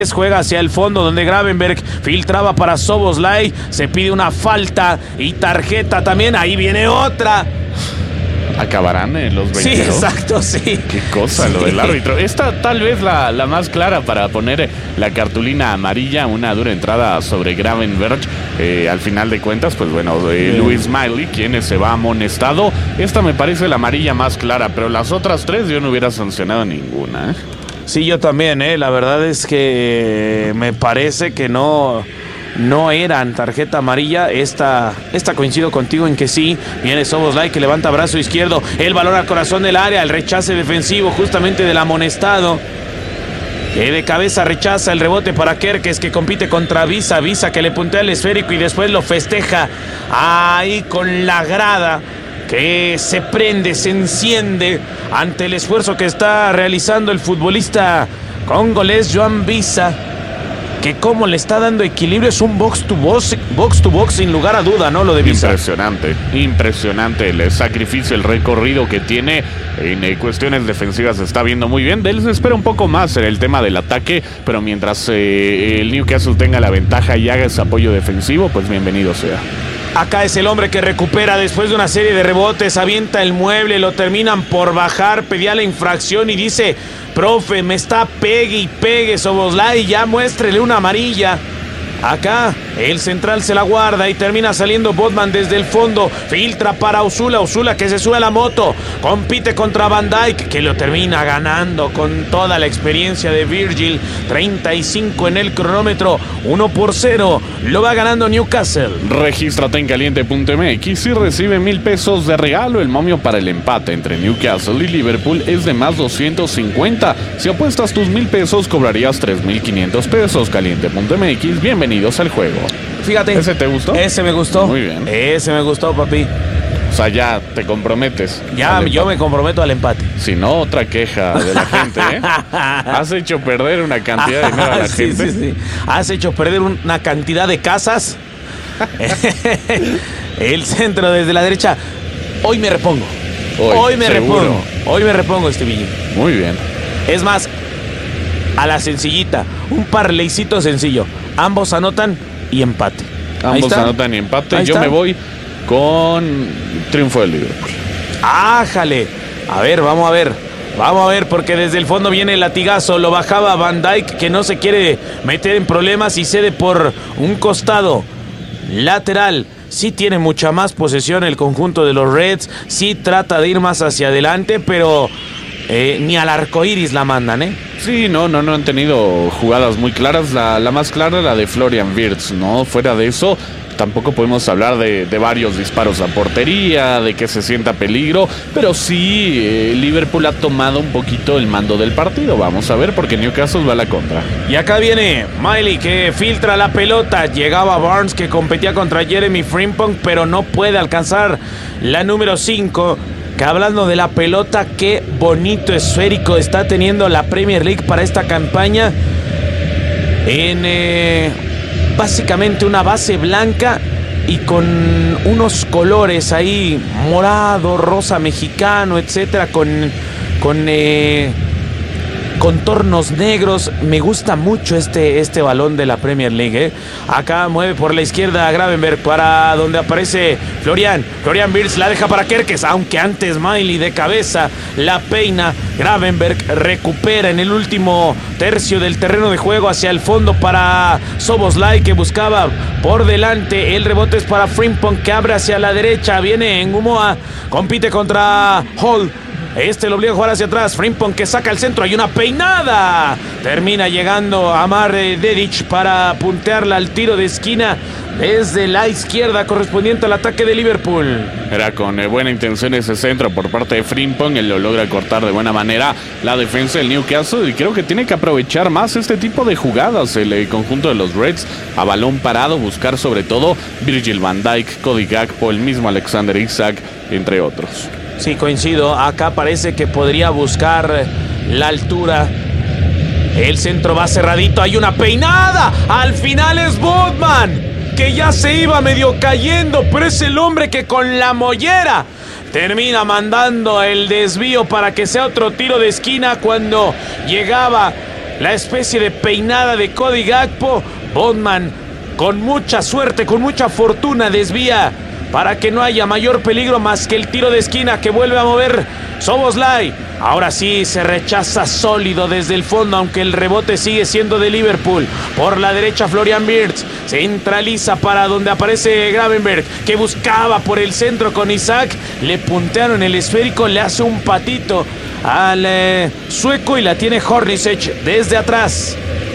Juega hacia el fondo donde Gravenberg filtraba para Szoboszlai. Se pide una falta y tarjeta también. Ahí viene otra. ¿Acabarán en los 20? Sí, exacto, sí. Qué cosa sí. Lo del árbitro. Esta tal vez la más clara para poner la cartulina amarilla. Una dura entrada sobre Gravenberg. Al final de cuentas, pues bueno, Lewis Miley, quien se va amonestado. Esta me parece la amarilla más clara, pero las otras tres yo no hubiera sancionado ninguna. Sí, yo también, la verdad es que me parece que no eran tarjeta amarilla. Esta coincido contigo en que sí. Viene Szoboszlai que levanta brazo izquierdo, el balón al corazón del área, el rechace defensivo justamente del amonestado, que de cabeza rechaza el rebote para Kerkez, que compite contra Visa que le puntea el esférico y después lo festeja ahí con la grada, que se prende, se enciende ante el esfuerzo que está realizando el futbolista congolés Joan Visa, que como le está dando equilibrio. Es un box to box sin lugar a duda, ¿no? Lo de Visa. Impresionante el sacrificio, el recorrido que tiene en cuestiones defensivas. Se está viendo muy bien. De él se espera un poco más en el tema del ataque, pero mientras el Newcastle tenga la ventaja y haga ese apoyo defensivo, pues bienvenido sea. Acá es el hombre que recupera después de una serie de rebotes, avienta el mueble, lo terminan por bajar, pedía la infracción y dice: profe, me está pegue y pegue Szoboszlai, ya muéstrele una amarilla. Acá el central se la guarda y termina saliendo Botman desde el fondo. Filtra para Osula que se sube a la moto. Compite contra Van Dijk, que lo termina ganando con toda la experiencia de Virgil. 35 en el cronómetro, 1-0. Lo va ganando Newcastle. Regístrate en caliente.mx y recibe 1,000 pesos de regalo. El momio para el empate entre Newcastle y Liverpool es de más 250. Si apuestas tus 1,000 pesos, cobrarías 3,500 pesos. Caliente.mx, bienvenidos al juego. Fíjate. ¿Ese te gustó? Ese me gustó. Muy bien. Ese me gustó, papi. O sea, ya te comprometes. Ya, yo me comprometo al empate. Si no, otra queja de la gente, ¿eh? Has hecho perder una cantidad de dinero a la gente. Sí. Has hecho perder una cantidad de casas. El centro desde la derecha. Hoy me repongo. Hoy me repongo, Estevillo. Muy bien. Es más, a la sencillita. Un parleycito sencillo. Ambos anotan y empate. Ambos anotan y empate. Yo me voy con triunfo del Liverpool. ¡Ájale! A ver, vamos a ver, porque desde el fondo viene el latigazo. Lo bajaba Van Dijk, que no se quiere meter en problemas y cede por un costado lateral. Sí tiene mucha más posesión el conjunto de los Reds. Sí trata de ir más hacia adelante, pero ni al arcoíris la mandan, ¿eh? Sí, no han tenido jugadas muy claras. La más clara, la de Florian Wirtz, ¿no? Fuera de eso, tampoco podemos hablar de varios disparos a portería, de que se sienta peligro, pero sí, Liverpool ha tomado un poquito el mando del partido. Vamos a ver, porque Newcastle va a la contra. Y acá viene Miley, que filtra la pelota. Llegaba Barnes, que competía contra Jeremy Frimpong, pero no puede alcanzar la número 5. Que hablando de la pelota, qué bonito esférico está teniendo la Premier League para esta campaña. En básicamente una base blanca y con unos colores ahí, morado, rosa mexicano, etcétera, con contornos negros. Me gusta mucho este balón de la Premier League, ¿eh? Acá mueve por la izquierda a Gravenberg para donde aparece Florian Wirtz, la deja para Kerkez, aunque antes Miley de cabeza la peina. Gravenberg recupera en el último tercio del terreno de juego hacia el fondo para Szoboszlai, que buscaba por delante. El rebote es para Frimpong, que abre hacia la derecha. Viene en Ngumoa, compite contra Hall. Lo obliga a jugar hacia atrás. Frimpong, que saca el centro. Hay una peinada. Termina llegando Amar Dedic para puntearla al tiro de esquina desde la izquierda, correspondiente al ataque de Liverpool. Era con buena intención ese centro por parte de Frimpong. Él lo logra cortar de buena manera la defensa del Newcastle, y creo que tiene que aprovechar más este tipo de jugadas el conjunto de los Reds. A balón parado, buscar sobre todo Virgil van Dijk, Cody Gakpo, el mismo Alexander Isak, entre otros. Sí, coincido. Acá parece que podría buscar la altura. El centro va cerradito. Hay una peinada. Al final es Botman, que ya se iba medio cayendo, pero es el hombre que con la mollera termina mandando el desvío para que sea otro tiro de esquina cuando llegaba la especie de peinada de Cody Gakpo. Bodman, con mucha suerte, con mucha fortuna, desvía para que no haya mayor peligro más que el tiro de esquina que vuelve a mover Szoboszlai. Ahora sí se rechaza sólido desde el fondo, aunque el rebote sigue siendo de Liverpool. Por la derecha Florian Wirtz centraliza para donde aparece Gravenberch, que buscaba por el centro con Isaac. Le puntearon el esférico, le hace un patito al sueco y la tiene Hornacek desde atrás,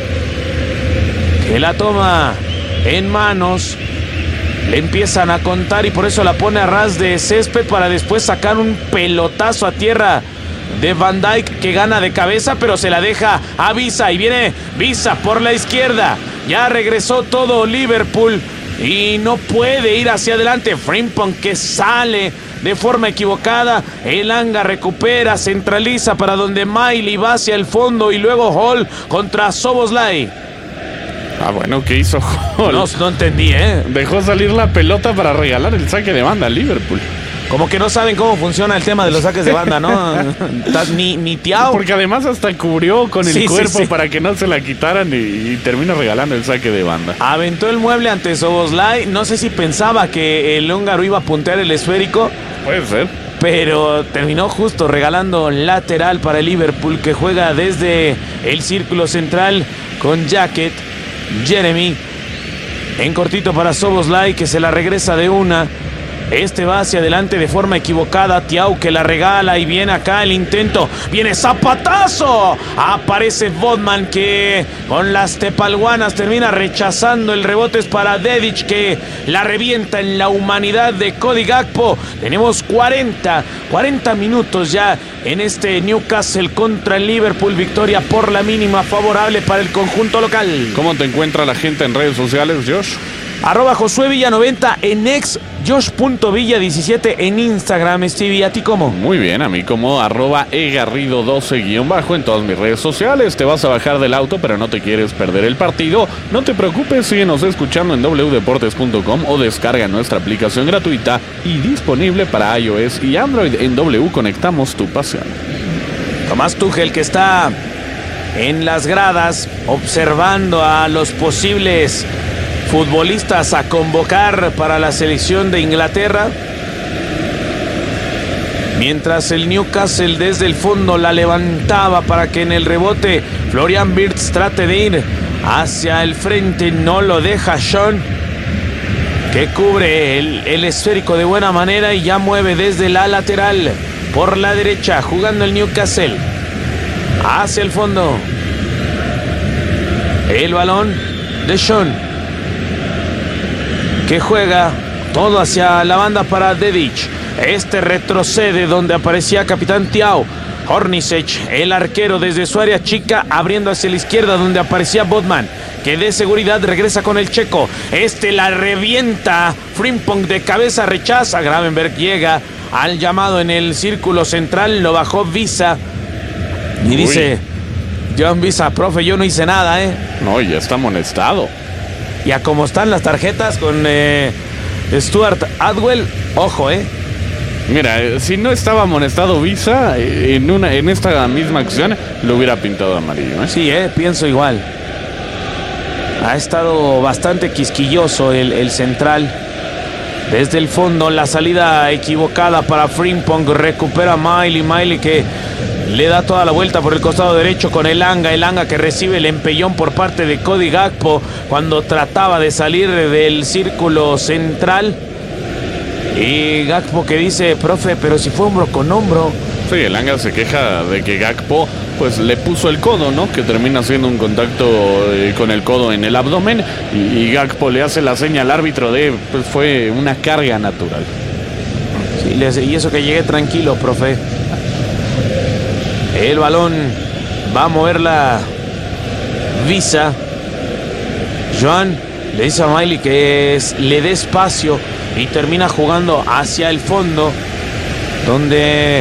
que la toma en manos. Le empiezan a contar y por eso la pone a ras de césped para después sacar un pelotazo a tierra de Van Dijk, que gana de cabeza, pero se la deja a Visa. Y viene Visa por la izquierda. Ya regresó todo Liverpool y no puede ir hacia adelante. Frimpong, que sale de forma equivocada. Elanga recupera, centraliza para donde Miley va hacia el fondo y luego Hall contra Szoboszlai. Bueno, ¿qué hizo Hall? No entendí, Dejó salir la pelota para regalar el saque de banda a Liverpool. Como que no saben cómo funciona el tema de los saques de banda, ¿no? ni Thiaw. Porque además hasta cubrió con el cuerpo para que no se la quitaran y termina regalando el saque de banda. Aventó el mueble ante Szoboszlai. No sé si pensaba que el húngaro iba a puntear el esférico. Puede ser. Pero terminó justo regalando lateral para el Liverpool, que juega desde el círculo central con Jacket. Jeremy en cortito para Szoboszlai, que se la regresa de una. Este va hacia adelante de forma equivocada. Thiaw, que la regala y viene acá el intento. Viene zapatazo. Aparece Bodman, que con las tepalguanas termina rechazando el rebote. Es para Dedic, que la revienta en la humanidad de Cody Gakpo. Tenemos 40 minutos ya en este Newcastle contra el Liverpool. Victoria por la mínima favorable para el conjunto local. ¿Cómo te encuentra la gente en redes sociales, Josh? @JosueVilla90 en ex, Josh.Villa17 en Instagram. Stevie, ¿a ti cómo? Muy bien, a mí como @egarrido12_ en todas mis redes sociales. Te vas a bajar del auto pero no te quieres perder el partido. No te preocupes, síguenos escuchando en wdeportes.com o descarga nuestra aplicación gratuita y disponible para iOS y Android. En W conectamos tu pasión. Thomas Tuchel, que está en las gradas observando a los posibles futbolistas a convocar para la selección de Inglaterra, mientras el Newcastle desde el fondo la levantaba para que en el rebote Florian Wirtz trate de ir hacia el frente. No lo deja Sean, que cubre el esférico de buena manera y ya mueve desde la lateral por la derecha, jugando el Newcastle hacia el fondo. El balón de Sean, que juega todo hacia la banda para Dedic. Este retrocede donde aparecía capitán Thiaw. Hornacek, el arquero, desde su área chica, abriendo hacia la izquierda donde aparecía Bodman, que de seguridad regresa con el checo. Este la revienta. Frimpong de cabeza rechaza. Gravenberch llega al llamado en el círculo central. Lo bajó Visa y dice: John Visa, profe, yo no hice nada, No, ya está amonestado. Y a como están las tarjetas con Stuart Atwell, ojo, Mira, si no estaba amonestado Visa, en esta misma acción lo hubiera pintado amarillo, Sí, pienso igual. Ha estado bastante quisquilloso el central. Desde el fondo, la salida equivocada para Frimpong. Recupera Miley, que le da toda la vuelta por el costado derecho con Elanga, que recibe el empellón por parte de Cody Gakpo cuando trataba de salir del círculo central. Y Gakpo, que dice: profe, pero si fue hombro con hombro. Sí, Elanga se queja de que Gakpo pues le puso el codo, ¿no? Que termina haciendo un contacto con el codo en el abdomen y Gakpo le hace la seña al árbitro de pues fue una carga natural. Sí, y eso que llegué tranquilo, profe. El balón va a mover la Visa. Joan le dice a Miley que le dé espacio y termina jugando hacia el fondo, donde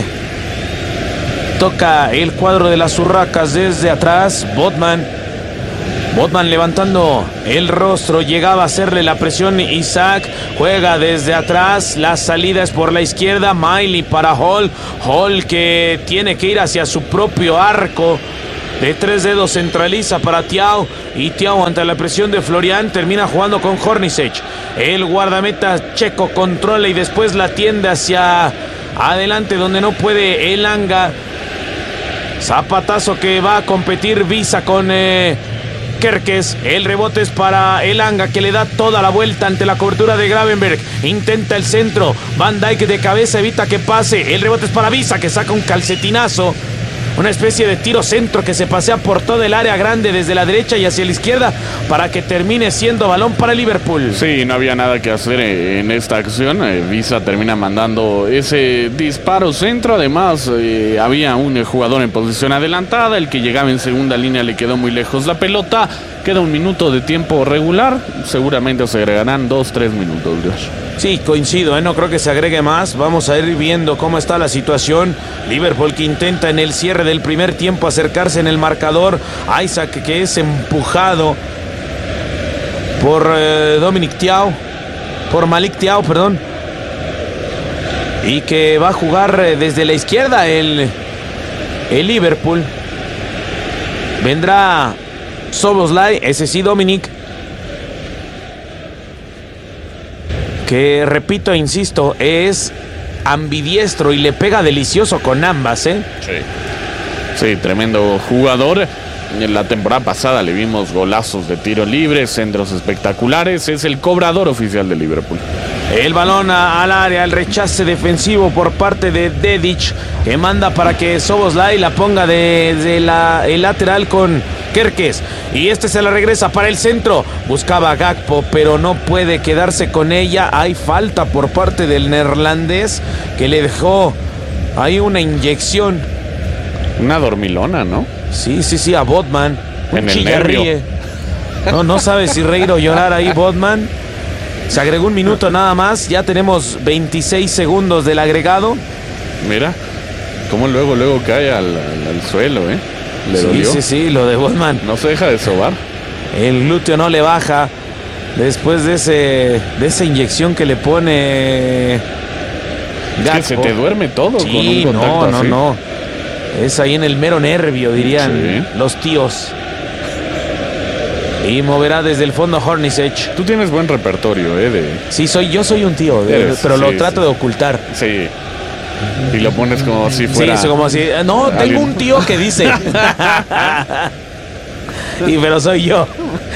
toca el cuadro de las urracas desde atrás. Bodman levantando el rostro, llegaba a hacerle la presión. Isaac juega desde atrás, la salida es por la izquierda. Miley para Hall, que tiene que ir hacia su propio arco de 3 dedos centraliza para Thiago, y Thiago ante la presión de Florian termina jugando con Hornacek. El guardameta checo controla y después la tiende hacia adelante donde no puede Elanga. Zapatazo que va a competir Visa con Kerkez. El rebote es para Elanga, que le da toda la vuelta ante la cobertura de Gravenberg. Intenta el centro. Van Dijk de cabeza evita que pase. El rebote es para Visa, que saca un calcetinazo. Una especie de tiro centro que se pasea por toda el área grande desde la derecha y hacia la izquierda para que termine siendo balón para Liverpool. Sí, no había nada que hacer en esta acción. Visa termina mandando ese disparo centro. Además, había un jugador en posición adelantada. El que llegaba en segunda línea le quedó muy lejos la pelota. Queda un minuto de tiempo regular. Seguramente se agregarán 2-3 minutos, Dios. Sí, coincido, no creo que se agregue más. Vamos a ir viendo cómo está la situación. Liverpool que intenta en el cierre del primer tiempo acercarse en el marcador. Isaac que es empujado por Dominic Thiago, por Malik Thiago, perdón. Y que va a jugar desde la izquierda el Liverpool. Vendrá Szoboszlai, ese sí, Dominic. Que repito e insisto, es ambidiestro y le pega delicioso con ambas, ¿eh? Sí, tremendo jugador. En la temporada pasada le vimos golazos de tiro libre, centros espectaculares. Es el cobrador oficial de Liverpool. El balón al área, el rechace defensivo por parte de Dedic, que manda para que Szoboszlai la ponga desde el lateral con Kerkez. Y se la regresa para el centro. Buscaba a Gakpo, pero no puede quedarse con ella. Hay falta por parte del neerlandés, que le dejó ahí una inyección. Una dormilona, ¿no? Sí, a Botman. En el nervio. No sabe si reír o llorar ahí Botman. Se agregó un minuto nada más. Ya tenemos 26 segundos del agregado. Mira, cómo luego cae al suelo, ¿eh? ¿Le dolió? Sí, lo de Botman. No se deja de sobar. El glúteo no le baja después de esa inyección que le pone Gakpo. Es que se te duerme todo con un contacto así. No. Es ahí en el mero nervio, dirían los tíos. Y moverá desde el fondo Hornacek. Tú tienes buen repertorio, Sí, yo soy un tío, pero lo trato de ocultar. Sí. Y lo pones como si fuera... Sí, como si... No, tengo un tío que dice... pero soy yo.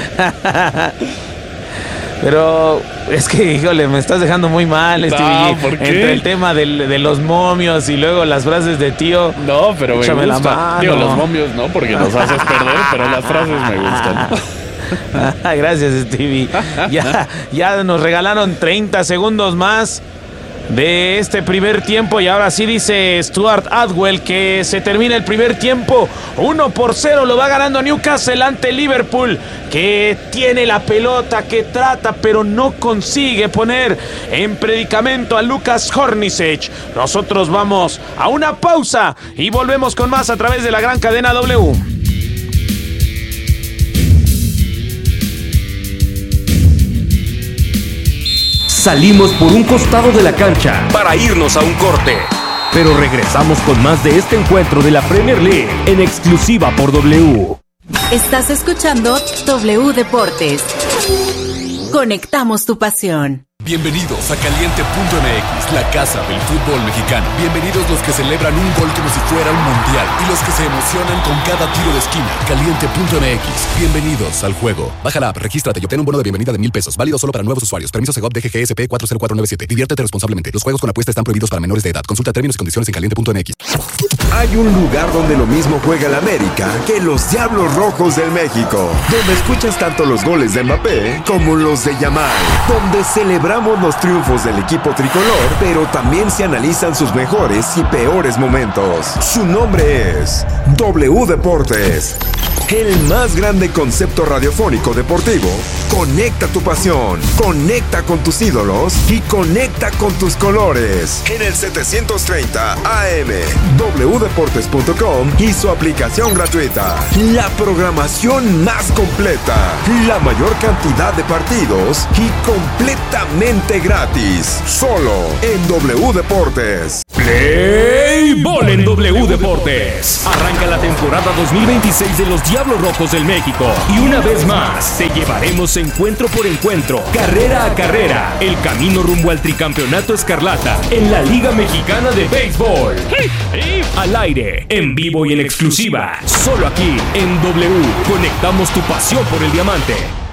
Pero es que, híjole, me estás dejando muy mal, Stevie. ¿Por qué? Entre el tema de los momios y luego las frases de tío. No, pero me échame gusta. La mano. Digo, los momios no, porque nos haces perder, pero las frases me gustan. Gracias, Stevie. Ya nos regalaron 30 segundos más de este primer tiempo, y ahora sí dice Stuart Atwell que se termina el primer tiempo. 1-0 lo va ganando Newcastle ante Liverpool, que tiene la pelota, que trata pero no consigue poner en predicamento a Lucas Hornacek. Nosotros vamos a una pausa y volvemos con más a través de la gran cadena W. Salimos por un costado de la cancha para irnos a un corte. Pero regresamos con más de este encuentro de la Premier League en exclusiva por W. Estás escuchando W Deportes. Conectamos tu pasión. Bienvenidos a Caliente.mx, la casa del fútbol mexicano. Bienvenidos los que celebran un gol como si fuera un mundial y los que se emocionan con cada tiro de esquina. Caliente.mx, bienvenidos al juego. Baja la app, regístrate y obtén un bono de bienvenida de $1,000. Válido solo para nuevos usuarios. Permiso Segov DGGSP 40497. Diviértete responsablemente. Los juegos con apuesta están prohibidos para menores de edad. Consulta términos y condiciones en Caliente.mx. Hay un lugar donde lo mismo juega el América que los Diablos Rojos del México, donde escuchas tanto los goles de Mbappé como los de Yamal, donde celebramos los triunfos del equipo tricolor, pero también se analizan sus mejores y peores momentos. Su nombre es W Deportes, el más grande concepto radiofónico deportivo. Conecta tu pasión, conecta con tus ídolos y conecta con tus colores. En el 730 AM, wdeportes.com y su aplicación gratuita. La programación más completa, la mayor cantidad de partidos y completamente gratis. Solo en W Deportes. Béisbol en W Deportes. Arranca la temporada 2026 de los Diablos Rojos del México. Y una vez más, te llevaremos encuentro por encuentro, carrera a carrera, el camino rumbo al tricampeonato escarlata en la Liga Mexicana de Béisbol. Al aire, en vivo y en exclusiva, solo aquí en W. Conectamos tu pasión por el diamante.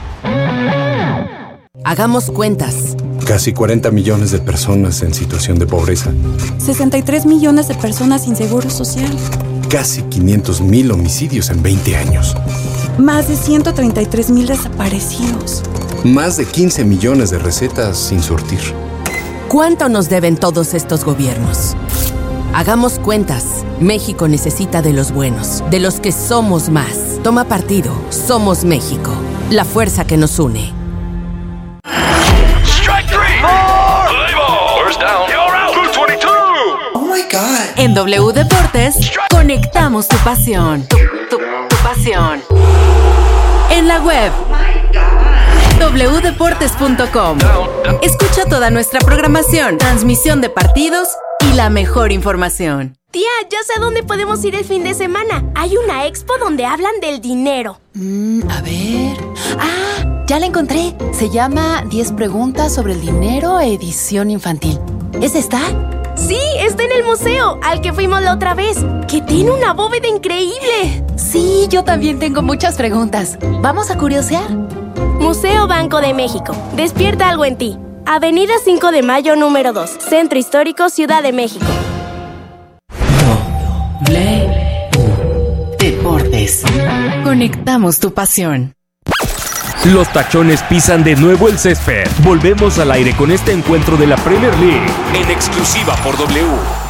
Hagamos cuentas. Casi 40 millones de personas en situación de pobreza. 63 millones de personas sin seguro social. Casi 500,000 homicidios en 20 años. Más de 133,000 desaparecidos. Más de 15 millones de recetas sin surtir. ¿Cuánto nos deben todos estos gobiernos? Hagamos cuentas. México necesita de los buenos, de los que somos más. Toma partido. Somos México. La fuerza que nos une. En W Deportes, conectamos tu pasión. Tu pasión. En la web, wdeportes.com. Escucha toda nuestra programación, transmisión de partidos y la mejor información. Tía, ya sé a dónde podemos ir el fin de semana. Hay una expo donde hablan del dinero. A ver... ya la encontré. Se llama 10 preguntas sobre el dinero, edición infantil. ¿Es esta? Sí, está en el museo, al que fuimos la otra vez, que tiene una bóveda increíble. Sí, yo también tengo muchas preguntas. ¿Vamos a curiosear? Museo Banco de México. Despierta algo en ti. Avenida 5 de Mayo, número 2. Centro Histórico, Ciudad de México. Deportes. Conectamos tu pasión. Los tachones pisan de nuevo el césped. Volvemos al aire con este encuentro de la Premier League en exclusiva por W.